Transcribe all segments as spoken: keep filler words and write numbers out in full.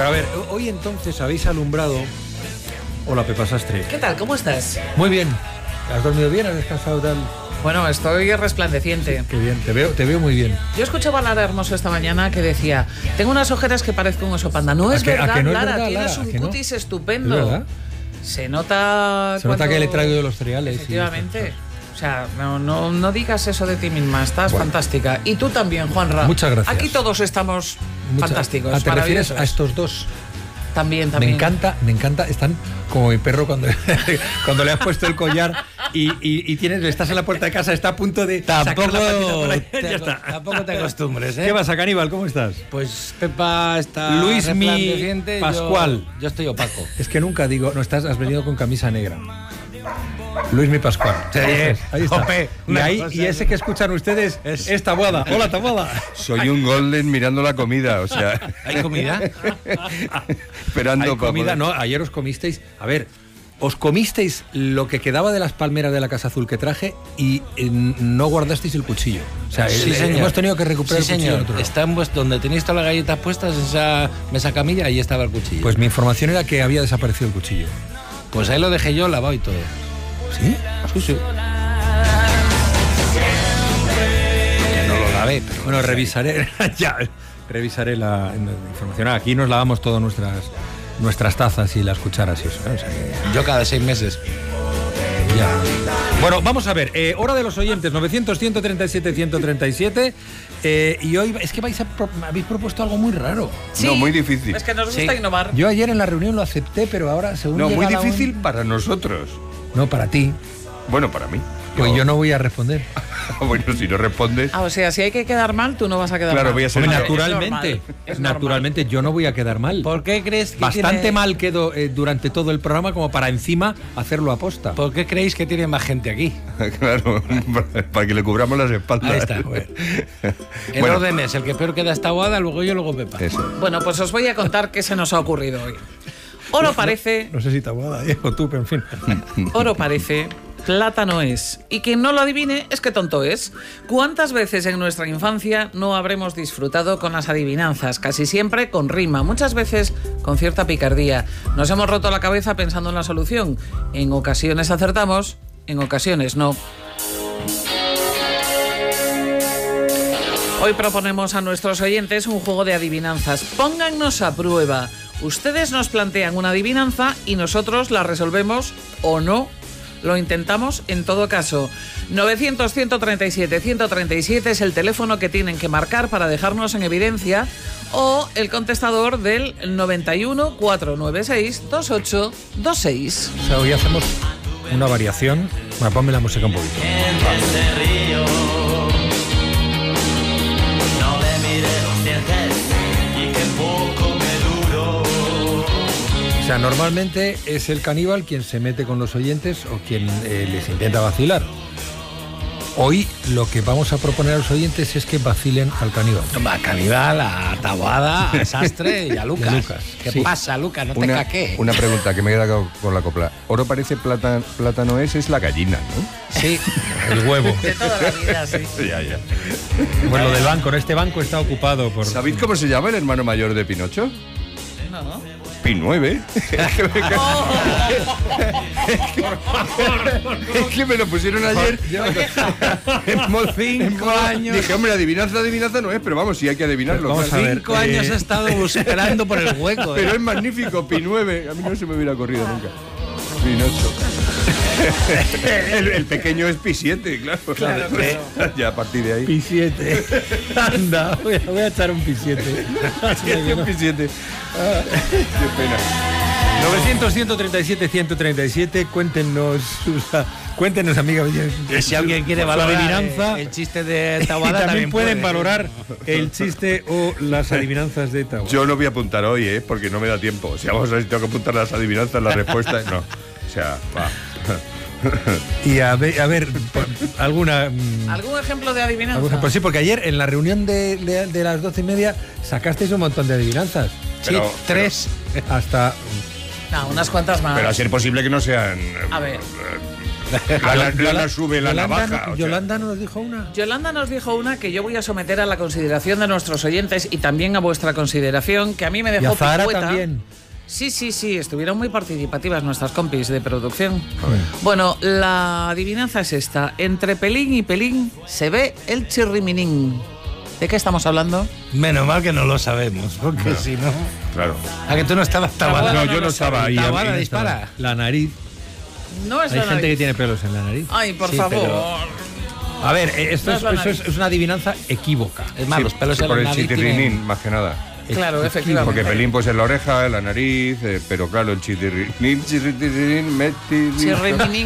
Pero a ver, hoy entonces habéis alumbrado... Hola, Pepa Sastre. ¿Qué tal? ¿Cómo estás? Muy bien. ¿Has dormido bien? ¿Has descansado tal? Bueno, estoy resplandeciente. Qué bien, te veo, te veo muy bien. Yo escuchaba a Lara Hermoso esta mañana que decía: tengo unas ojeras que parezco un oso panda. No es que, verdad, que no es Lara, verdad, tienes Lara, un no? cutis estupendo. ¿Es verdad? Se nota. Se cuando... nota que le traigo de los cereales. Efectivamente. O sea, no, no, no digas eso de ti misma, estás bueno. fantástica. Y tú también, Juanra. Muchas gracias. Aquí todos estamos Mucha... fantásticos. Ah, ¿te refieres a estos dos? También, también. Me encanta, me encanta. Están como mi perro cuando, cuando le has puesto el collar y, y, y tienes, estás en la puerta de casa, está a punto de tampoco, sacar la patita por ahí. Te, ya está. Tampoco te acostumbres, ¿eh? ¿Qué pasa, Caníbal? ¿Cómo estás? Pues Pepa está Luis Mi Pascual. Yo, yo estoy opaco. Es que nunca digo, no estás, has venido con camisa negra. Luis Mi Pascual. Sí, ahí está. Ope, y, ahí, y ese que escuchan ustedes es, es Taboada. Hola, Taboada. Soy un golden mirando la comida, o sea... ¿Hay comida? Esperando ¿Hay comida? para poder... No, ayer os comisteis... A ver, os comisteis lo que quedaba de las palmeras de la Casa Azul que traje y eh, no guardasteis el cuchillo. O sea, sí, el, señor. hemos tenido que recuperar sí, el cuchillo. Señor. Está en vuestro, donde tenéis todas las galletas puestas, esa mesa camilla, ahí estaba el cuchillo. Pues mi información era que había desaparecido el cuchillo. Pues ahí lo dejé yo lavado y todo. ¿Sí? Sí, sí. Que no lo lavé, pero... Bueno, revisaré... ya, revisaré la, la información. Aquí nos lavamos todas nuestras... nuestras tazas y las cucharas y eso, ¿eh? O sea que... Yo cada seis meses. Ya. Bueno, vamos a ver. Eh, hora de los oyentes, novecientos, ciento treinta y siete, ciento treinta y siete. Eh, y hoy es que vais a pro habéis propuesto algo muy raro. Sí, no, muy difícil. Es que nos gusta sí. innovar. Yo ayer en la reunión lo acepté, pero ahora según No, muy llega la difícil un... para nosotros. No, para ti. Bueno, para mí. Pues yo, yo no voy a responder. Bueno, si no respondes... Ah, o sea, si hay que quedar mal, tú no vas a quedar claro, mal. voy a ser Hombre, yo. naturalmente, Es normal, es naturalmente yo no voy a quedar mal. ¿Por qué crees que Bastante tiene... mal quedo eh, durante todo el programa como para encima hacerlo aposta. ¿Por qué creéis que tiene más gente aquí? Claro, para que le cubramos las espaldas. Ahí está. Bueno. El Bueno. orden es el que peor queda esta Taboada, luego yo, luego Pepa. Eso. Bueno, pues os voy a contar qué se nos ha ocurrido hoy. Oro parece... No sé si Taboada o tú, pero en fin. Oro parece... plátano es. Y quien no lo adivine es que tonto es. ¿Cuántas veces en nuestra infancia no habremos disfrutado con las adivinanzas? Casi siempre con rima, muchas veces con cierta picardía. Nos hemos roto la cabeza pensando en la solución. En ocasiones acertamos, en ocasiones no. Hoy proponemos a nuestros oyentes un juego de adivinanzas. Póngannos a prueba. Ustedes nos plantean una adivinanza y nosotros la resolvemos o no. Lo intentamos en todo caso. novecientos, ciento treinta y siete, ciento treinta y siete es el teléfono que tienen que marcar para dejarnos en evidencia, o el contestador del noventa y uno, cuatrocientos noventa y seis, veintiocho veintiséis. O sea, hoy hacemos una variación. Bueno, ponme la música un poquito. O sea, normalmente es el caníbal quien se mete con los oyentes o quien eh, les intenta vacilar. Hoy lo que vamos a proponer a los oyentes es que vacilen al caníbal. A Caníbal, a Taboada, a Sastre y a Lucas. Y a Lucas, ¿Qué sí. pasa, Lucas? No te Una, caqué. una pregunta que me queda con, con la copla. Oro parece plátano, plátano es, es la gallina, ¿no? Sí. El huevo. De toda la vida, sí. Ya, ya. Bueno, lo del banco. Este banco está ocupado por... ¿Sabéis cómo se llama el hermano mayor de Pinocho? No. Pi nueve. Es que me, es que me lo pusieron ayer. En modo- Cinco en modo- años. Dije, hombre, adivinanza, adivinanza no es, pero vamos, sí hay que adivinarlo. Vamos claro. a ver. Cinco años eh, he estado esperando por el hueco. Pero ¿eh? es magnífico, Pi nueve. A mí no se me hubiera ocurrido nunca. Pinocho. el, el pequeño es Pi siete, claro. Claro, claro. Ya a partir de ahí. Pi siete. Anda, voy a, voy a echar un Pi siete. Pi siete. Ah, qué pena. novecientos, ciento treinta y siete, ciento treinta y siete. Cuéntenos, sus, cuéntenos, amiga. Si alguien quiere su valorar adivinanza. el chiste de Y Taboada, también, también pueden puede. valorar el chiste o las adivinanzas de Taboada. Yo no voy a apuntar hoy, ¿eh? Porque no me da tiempo. O sea, vamos a ver si tengo que apuntar las adivinanzas, las respuestas. No. O sea, va. Y a ver, a ver por- alguna... mm, ¿Algún ejemplo de adivinanza? alguna- pues sí, porque ayer en la reunión de, de- de las doce y media sacasteis un montón de adivinanzas. Sí, Pero- tres. Hasta... No, unas cuantas más. Pero a ser posible que no sean. A ver. Lana, Lana sube, Lana Yolanda, baja. no- o sea. Yolanda nos dijo una. Yolanda nos dijo una que yo voy a someter a la consideración de nuestros oyentes y también a vuestra consideración, que a mí me Y dejó a Zahara picueta. también. Sí, sí, sí, estuvieron muy participativas nuestras compis de producción. Bueno, la adivinanza es esta. Entre pelín y pelín se ve el chirriminín. ¿De qué estamos hablando? Menos mal que no lo sabemos, porque No. si no... Claro. ¿A que tú no estabas Tabada? Taboada No, no yo lo no estaba ahí. Taboada, a mí- dispara. La nariz. No es Hay la gente que nariz. tiene pelos en la nariz. Ay, por Sí, favor. pero- A ver, eh, esto, No es, es la eso es, nariz. es una adivinanza equívoca. Es más, Sí, los pelos sí, en por la el nariz chitirrinín, tienen- más que nada. Claro, efectivamente. Porque pelín pues en la oreja, en la nariz, eh, pero claro, el chitirrinín, chitirrinín, meti... Chirriminín.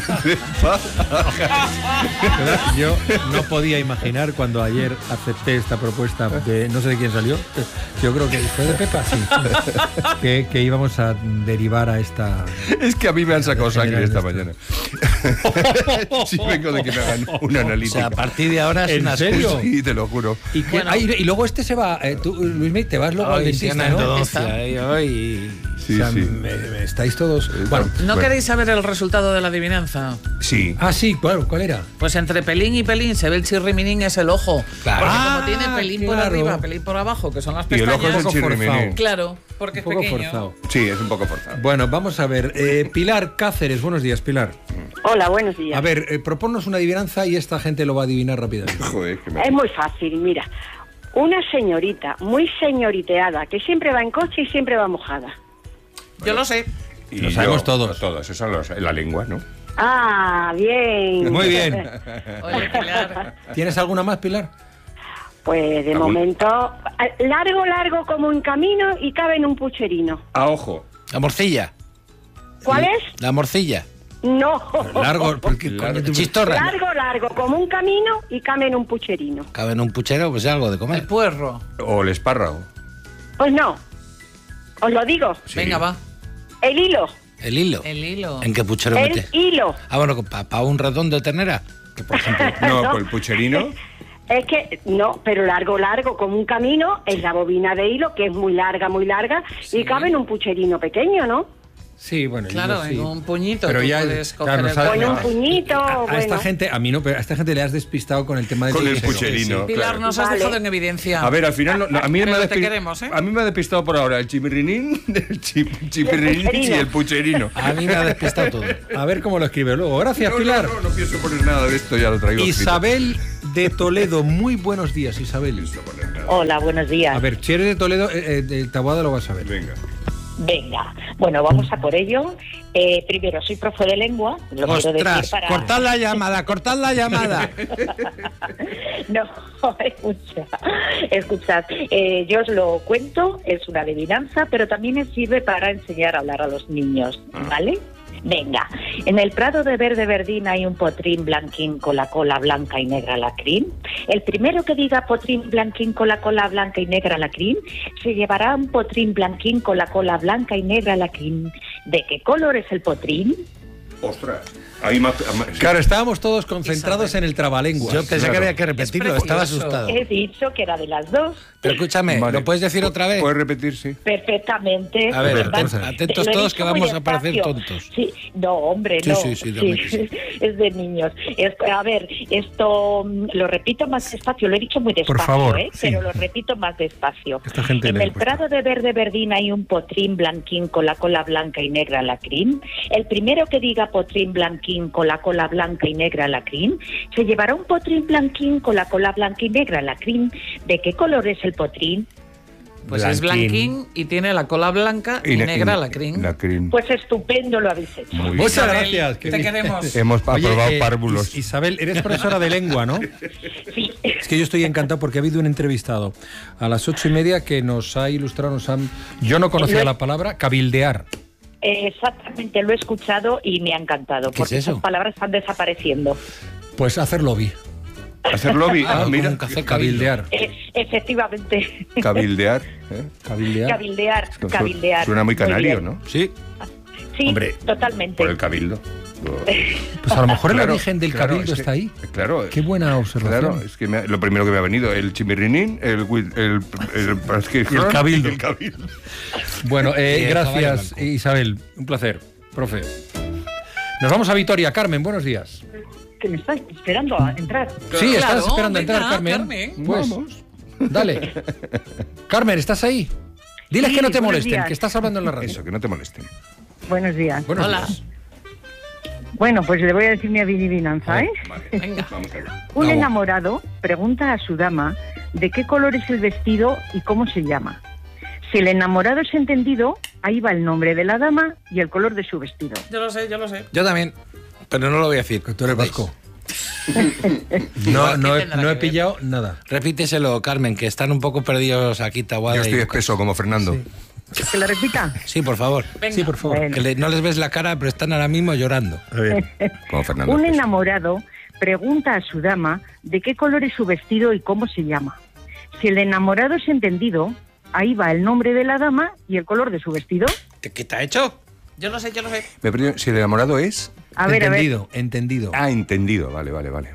¿Verdad? Yo no podía imaginar cuando ayer acepté esta propuesta de no sé de quién salió. Yo creo que fue de Pepa, sí. Que, que íbamos a derivar a esta. Es que a mí me han sacado sangre esta General mañana. Sí, vengo de que me hagan una O sea, analítica. a partir de ahora es ¿En una serio? excusa. Sí, te lo juro. Y, que- Bueno. ah, y, y luego este se va. eh, tú, Luismi, te vas luego al Ay, sí, dentista, una ¿no? endodoncia, eh, ay. Sí, O sea, sí. me- me estáis todos. Bueno. ¿No Bueno. queréis saber el resultado de la adivinanza? Sí. Ah, sí, claro, ¿cuál era? Pues entre pelín y pelín se ve el chirriminín es el ojo. Claro. Porque Ah, como tiene pelín por claro. arriba, pelín por abajo, que son las Y el ojo es pestañas. el poco chirriminín. forzado. Claro, porque Un es poco pequeño. forzado. Sí, es un poco forzado. Bueno, vamos a ver. eh, Pilar Cáceres, buenos días, Pilar. Hola, buenos días. A ver, eh, proponnos una adivinanza y esta gente lo va a adivinar rápidamente. Joder, que me... Es muy fácil, mira. Una señorita muy señoriteada que siempre va en coche y siempre va mojada. Yo lo sé. Y Lo sabemos yo, todos. Todos, eso es la lengua, ¿no? Ah, bien. Muy bien. Oye, Pilar. ¿Tienes alguna más, Pilar? Pues de ¿Algún? momento, largo, largo como un camino y cabe en un pucherino. A ojo. La morcilla. ¿Cuál es? La morcilla. No. Largo, porque Largo. coño, tú- Chistorra. Largo, largo como un camino y cabe en un pucherino. Cabe en un puchero, pues es algo de El comer. puerro. O el espárrago. Pues no. Os lo digo. Sí. Venga, va. El hilo. El hilo. El hilo. ¿En qué puchero El mete? hilo. Ah, bueno, para un ratón de ternera. Que por ejemplo. No, No. con el pucherino. Es que, no, pero largo, largo como un camino es la bobina de hilo, que es muy larga, muy larga, Sí. y cabe en un pucherino pequeño, ¿no? Sí, bueno, Claro, yo sí. en un puñito. Pero tú ya, puedes claro, coger no el sabes- Con un puño. puñito, A, a bueno. esta gente, a mí no, pero a esta gente le has despistado con el tema del Con el puchero. pucherino. Pilar, claro. nos has Vale. dejado en evidencia. A ver, al final, no- no, a, mí me Pero ha te despi- queremos, ¿eh? a mí me ha despistado por ahora el chimirrinín, el chi- chipirrinín y pucherino. el pucherino. A mí me ha despistado todo. A ver cómo lo escribe luego. Gracias, No, Pilar. no, no, no pienso poner nada de esto, ya lo traigo escrito. Isabel de Toledo, muy buenos días, Isabel. No pienso poner nada. Hola, buenos días. A ver, si eres de Toledo, eh, eh, de Taboada lo vas a ver. Venga. Venga, bueno, vamos a por ello. Eh, primero, soy profe de lengua, lo quiero decir Ostras, para... cortad la llamada, cortad la llamada. No, escucha, escuchad, eh, yo os lo cuento, es una adivinanza, pero también me sirve para enseñar a hablar a los niños, ¿vale? Venga, en el prado de verde verdín hay un potrín blanquín con la cola blanca y negra lacrín. El primero que diga potrín blanquín con la cola blanca y negra lacrín, se llevará un potrín blanquín con la cola blanca y negra lacrín. ¿De qué color es el potrín? Ostras. Ahí más, más- sí. Claro, estábamos todos concentrados Isabel. en el trabalenguas. Yo pensé Claro. que había que repetirlo, Es estaba precioso. asustado. He dicho que era de las dos. Pero escúchame, Vale. ¿lo puedes decir otra vez? ¿Puedes repetir, sí? Perfectamente. A ver, ¿verdad? atentos, atentos Lo he todos dicho que muy vamos a parecer despacio. tontos. Sí, no, hombre, Sí, no. sí, sí, dame que sí. Es de niños. Es- a ver, esto mm, lo repito más despacio, lo he dicho muy despacio, favor, ¿eh? sí. Pero lo repito más despacio. Esta gente en le el cuesta. prado de verde verdín hay un potrín blanquín con la cola blanca y negra lacrín. El primero que diga potrín blanquín con la cola blanca y negra lacrín, se llevará un potrín blanquín con la cola blanca y negra lacrín. ¿De qué color es el potrín? Pues es blanquín y tiene la cola blanca y, ne- negra y- lacrín. Lacrín. Pues estupendo lo habéis hecho. Muy bien. Muchas Isabel, gracias. qué te bien. queremos. Hemos Oye, aprobado eh, párvulos. Is- Isabel, eres profesora de lengua, ¿no? Sí. Es que yo estoy encantado porque ha habido un entrevistado a las ocho y media que nos ha ilustrado, nos han... Yo no conocía Lo- la palabra cabildear. Exactamente, lo he escuchado y me ha encantado, ¿Qué porque es eso? esas palabras están desapareciendo. Pues hacer lobby. Hacer lobby. Ah, Algo mira. como un café Cabildear. Eh, efectivamente, Cabildear. ¿eh? Cabildear. cabildear, Su- cabildear. Suena muy canario, bien. ¿no? Sí. Sí, Hombre, totalmente. Por el cabildo. Pues a lo mejor el Claro, origen del claro, cabildo es que- está ahí. Claro. Qué buena observación. Claro, es que me ha- lo primero que me ha venido, el chimirrinín, el, wi- el, el, el, el cabildo. el cabildo. Bueno, eh, Y el gracias caballo blanco. Isabel. Un placer, profe. Nos vamos a Vitoria. Carmen, buenos días. Que me estás esperando a entrar. Sí, estás Claro, esperando a venga, entrar, Carmen. Carmen. Pues, Vamos. dale. Carmen, ¿estás ahí? Diles Sí, que no te buenos molesten, días. que estás hablando en la radio. Eso, que no te molesten. Buenos días. Buenos Hola. días. Bueno, pues le voy a decir mi adivinanza, ¿eh? Vale, Venga. vamos allá. Un Vamos. enamorado pregunta a su dama de qué color es el vestido y cómo se llama. Si el enamorado es entendido, ahí va el nombre de la dama y el color de su vestido. Yo lo sé, yo lo sé. Yo también, pero no lo voy a decir. Que tú eres vasco. No, no, he, tendrá no he que ver? pillado nada. Repíteselo, Carmen, que están un poco perdidos aquí, Tahuada. Yo y estoy Lucas. espeso como Fernando. ¿Que lo repita? Sí, por favor. Venga. Sí, por favor. Bueno. Que le- no les ves la cara, pero están ahora mismo llorando. A ver. Como Fernando. Un espeso. enamorado pregunta a su dama de qué color es su vestido y cómo se llama. Si el enamorado es entendido, ahí va el nombre de la dama y el color de su vestido. ¿Qué, qué te ha hecho? Yo lo sé, yo lo sé. Me he perdido. Si el enamorado es... A ver, a ver. entendido, entendido. Ah, entendido. Vale, vale, vale.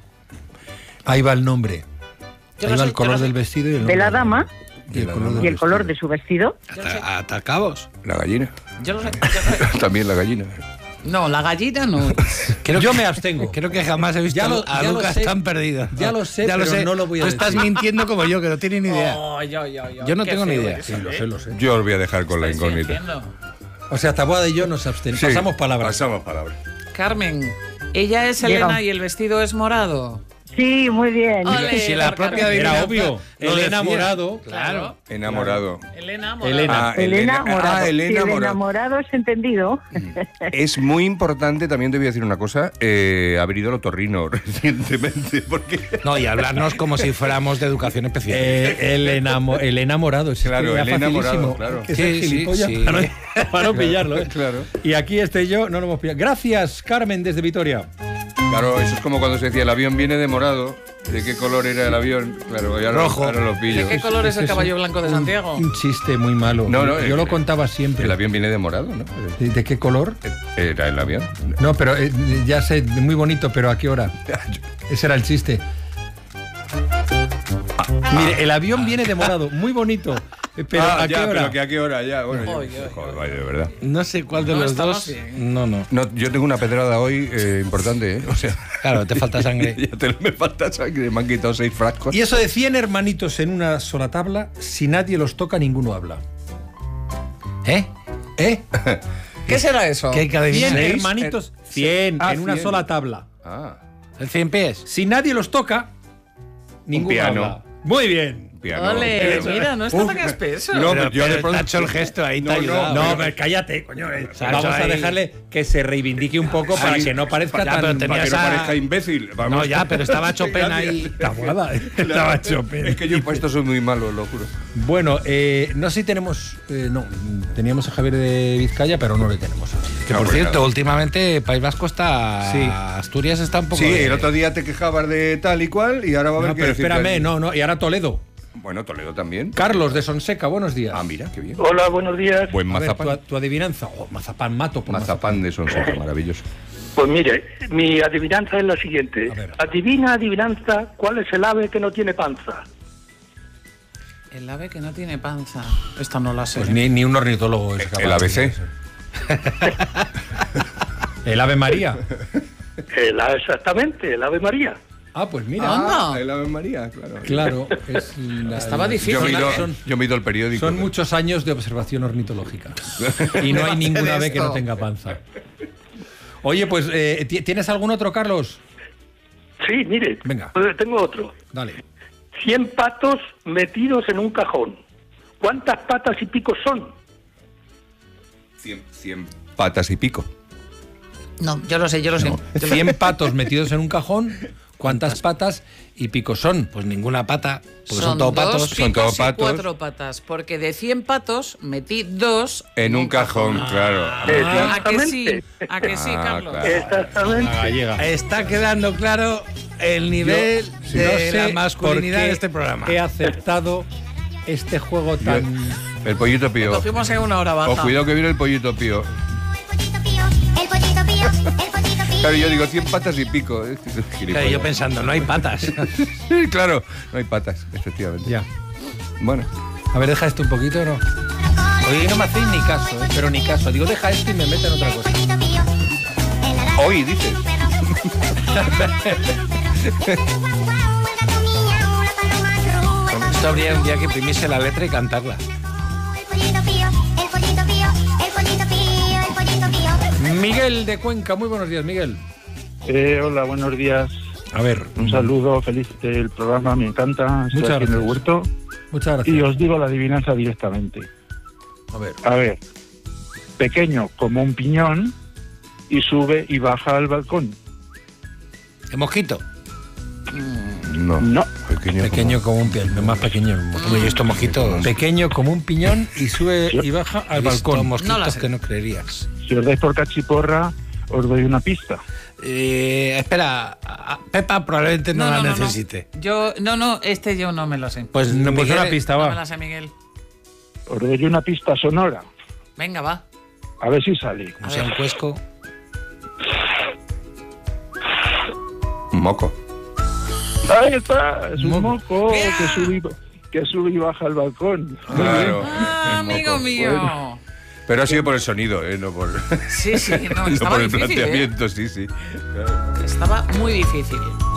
Ahí va el nombre. Yo Ahí lo va sé, el color yo lo del sé. vestido y el De nombre la del- dama y el color del y el color de vestido. su vestido. Yo lo sé. Ata- Atacabos. La gallina. Yo lo sé. yo lo sé. También la gallina. No, la gallina no. Creo Yo que- me abstengo. Creo que jamás he visto Ya lo- a ya lo Lucas sé. tan perdido. Ya lo sé, pero no lo voy a Tú decir. estás mintiendo como yo, que no tiene ni idea. Oh, yo, yo, yo. Yo no Qué tengo ni feo idea. eres, Sí, lo ¿eh? sé, lo sé. Yo os voy a dejar con la Estáis incógnita. fingiendo. O sea, Taboada y yo nos abstenemos. Sí, Pasamos palabras. Pasamos palabras. Carmen, ella es Llega. Elena y el vestido es morado. Sí, muy bien. Ole, Si la por propia Carmen. Era adivinanza obvio. lo El decía. enamorado. Claro. Enamorado. Elena morado. Elena. Ah, El enamorado. Ah, el si el enamorado. enamorado es entendido. Es muy importante, también te voy a decir una cosa, eh, haber ido al otorrino recientemente, porque... No, y hablarnos como si fuéramos de educación especial. Eh, el, enamo- el enamorado. Es Claro, que era el enamorado, facilísimo. claro. Que Sí, ser sí, gilipollas sí. para no, para no pillarlo. ¿eh? Claro. Y aquí este yo no lo hemos pillado. Gracias, Carmen, desde Vitoria. Claro, eso es como cuando se decía el avión viene de morado. ¿De qué color era el avión? Claro, ya Rojo. Ahora lo pillo. ¿De qué color es el Es un- caballo blanco de Santiago? Un chiste muy malo. No, no, yo eh, lo contaba siempre. El avión viene de morado, ¿no? ¿De, de qué color? Era el avión. No, pero eh, ya sé, muy bonito, pero ¿a qué hora? Ese era el chiste. Mire, el avión viene de morado, muy bonito. eh, Pero Ah, ¿a ya, qué hora? pero que a qué hora ya. Bueno, yo- Oye, oye, joder, vaya, de verdad. No sé cuál de No los estamos dos. bien. No, no. No, yo tengo una pedrada hoy eh, importante, ¿eh? O sea, Claro, te falta sangre. ya te, me falta sangre, me han quitado seis frascos. Y eso de cien hermanitos en una sola tabla, si nadie los toca, ninguno habla. ¿Eh? ¿Eh? ¿Qué será eso? ¿Qué hay que cien adivinar? Seis, hermanitos, eh, cien ah, en una cien. sola tabla. Ah, ¿El cien pies? Si nadie los toca, ninguno piano. habla. Muy bien. piano. Ole, Pero- mira, no está Uf, tan espeso. No, Pero- pero yo de pero te pronto... ha hecho el gesto ahí, te ha No, no, ayudado. No, pero- pero cállate, coño. eh. sea, Vamos eso a ahí- dejarle que se reivindique un poco para Ahí- que no parezca Ya, pero tan... tenía Para que no esa- parezca imbécil. Vamos. No, ya, pero estaba Chopin ahí. Tabuada, estaba Chopin. Es que yo para esto soy muy malo, lo juro. Bueno, eh, no sé si tenemos... eh, no, teníamos a Javier de Vizcaya, pero no le tenemos. Que No, por pues cierto, nada. últimamente País Vasco está. Sí. Asturias está un poco. Sí, de- el otro día te quejabas de tal y cual y ahora va a haber No, que pero decirte espérame, aquí. no, no. Y ahora Toledo. Bueno, Toledo también. Carlos de Sonseca, buenos días. Ah, mira, qué bien. Hola, buenos días. Buen A ver, mazapán. tu, tu adivinanza. Oh, mazapán, mato por Mazapán de Sonseca, maravilloso. Pues mire, mi adivinanza es la siguiente. A ver. Adivina, adivinanza, ¿cuál es el ave que no tiene panza? El ave que no tiene panza. Esta no la sé. Pues ni, ni un ornitólogo es capaz El A B C. de decir eso. El Ave María. El ave, exactamente, el ave María. Ah, pues mira. Anda. el Ave María, claro. Claro. Es la- Estaba la- difícil. Yo me, he ido, Son, yo me he ido al periódico. son muchos años de observación ornitológica. Y no hay ningún ave que no tenga panza. Oye, pues, eh, ¿ti- ¿tienes algún otro, Carlos? Sí, mire, Venga. pues tengo otro. Dale. Cien patos metidos en un cajón. ¿Cuántas patas y picos son? Cien, cien patas y pico. No, yo lo sé, yo lo sé. Yo lo- cien patos metidos en un cajón. ¿Cuántas patas y picos son? Pues ninguna pata, porque son, son todos dos patos. picos son todos y patos. cuatro patas. Porque de cien patos metí dos En un cajón, claro. ¿A que Exactamente. sí? ¿A que sí, Ah, Carlos? claro. Exactamente. gallega. Está quedando claro el nivel Yo de no sé la por masculinidad qué de este programa. He aceptado este juego Yo- tan... El pollito pío. Cogimos en una hora baja. Os cuidado que viene el pollito pío. pollito pío, el pollito pío, el pollito pío. Claro, yo digo cien patas y pico. eh. Claro, Gilipollas. yo pensando, no hay patas. Sí, claro, no hay patas, efectivamente. Ya. Bueno, A ver, deja esto un poquito, ¿no? Oye, no me hacéis ni caso, ¿eh? Pero ni caso. Digo, deja esto y me meten otra cosa. Pollito pío, en la Hoy, dices. Bueno, esto habría un día que imprimirse la letra y cantarla. Miguel de Cuenca, muy buenos días, Miguel. Eh, hola, buenos días. A ver. Un saludo, feliz el programa, me encanta. Estoy Muchas aquí en el gracias. huerto. Muchas gracias. Y os digo la adivinanza directamente. A ver. A ver, pequeño como un piñón y sube y baja al balcón. ¿El mosquito? No. No. Pequeño, Pequeño como un piñón, más pequeño. Hombre, y estos mosquitos. Pequeño como un piñón y sube y baja al He visto balcón. mosquitos No la sé. que no creerías. Si os dais por cachiporra, os doy una pista. Eh, espera, a- a- Pepa probablemente no, la necesite. Yo, no, no, este yo no me lo sé. Pues No, pues Miguel, una pista, No va. me la sé, Miguel. Os doy una pista sonora. Venga, va. A ver si sale. como sea un cuesco. Un moco. Ahí está, es un Moco. moco que sube, y, que sube y baja al balcón. Claro. Ah, el amigo moco. mío. Pero ha sido por el sonido, ¿eh? No por, Sí, sí, no, no estaba por el difícil, ¿eh? planteamiento, sí, sí. Estaba muy difícil.